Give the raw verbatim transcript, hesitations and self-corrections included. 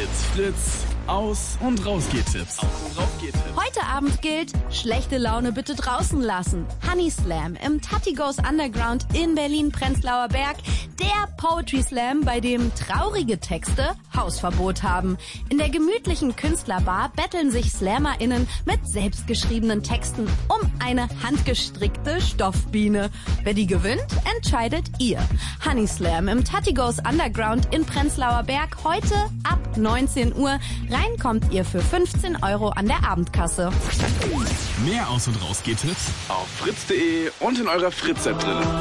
Fritz, Aus- und Rausgehtipps. Aus- und Rausgehtipps. Heute Abend gilt, schlechte Laune bitte draußen lassen. Honey Slam im Tati Goes Underground in Berlin-Prenzlauer Berg. Der Poetry Slam, bei dem traurige Texte Hausverbot haben. In der gemütlichen Künstlerbar betteln sich SlammerInnen mit selbstgeschriebenen Texten um eine handgestrickte Stoffbiene. Wer die gewinnt, entscheidet ihr. Honey Slam im Tati Goes Underground in Prenzlauer Berg heute ab neunzehn Uhr. Rein kommt ihr für fünfzehn Euro an der Abendkasse. Mehr Aus- und Rausgehtipps auf fritz punkt de und in eurer Fritz-App drin.